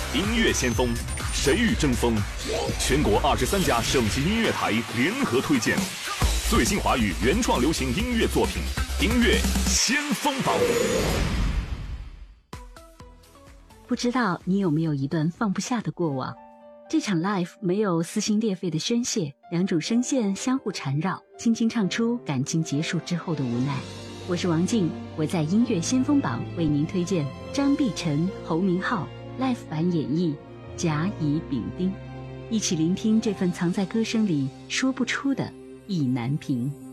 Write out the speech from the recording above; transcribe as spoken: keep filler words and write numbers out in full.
音乐先锋，谁与争锋？全国二十三家省级音乐台联合推荐最新华语原创流行音乐作品，音乐先锋榜。 不知道你有没有一段放不下的过往？这场 live 没有撕心裂肺的宣泄，两种声线相互缠绕，轻轻唱出感情结束之后的无奈。我是王静，我在音乐先锋榜为您推荐张碧晨、侯明昊 live 版演绎《甲乙丙丁》，一起聆听这份藏在歌声里说不出的意难平。